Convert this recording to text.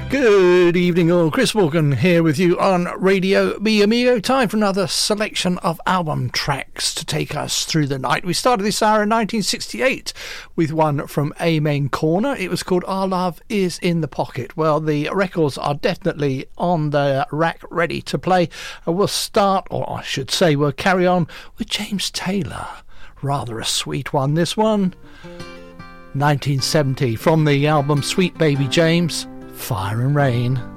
Good evening all, Chris Morgan here with you on Radio Mi Amigo. Time for another selection of album tracks to take us through the night. We started this hour in 1968 with one from Amen Corner. It was called Our Love Is In The Pocket. Well, the records are definitely on the rack ready to play. We'll start, or I should say we'll carry on with James Taylor. Rather a sweet one, this one. 1970 from the album Sweet Baby James, Fire and Rain.